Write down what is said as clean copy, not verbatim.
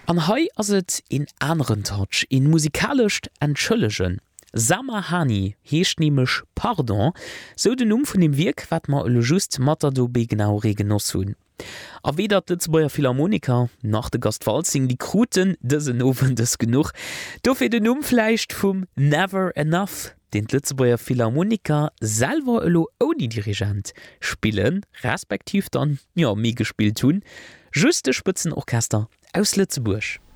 An Hai ass et in anderen Touch in musikalischcht entschëllegen. Samahani heescht nemech Pardon, so den vun dem Wirk wat ma just Matter do be genau regenoss hunn. A weder Lützbauer Philharmoniker nach de Gastwalzing die Kruten dësen ofen des genug, do fir den Fleicht vum Never Enough, den Lützbauer Philharmoniker selver ëlo oni Dirigent spielen, respektiv dann mi gespielt hunn, juste Spitzenorchester aus Lützeburg.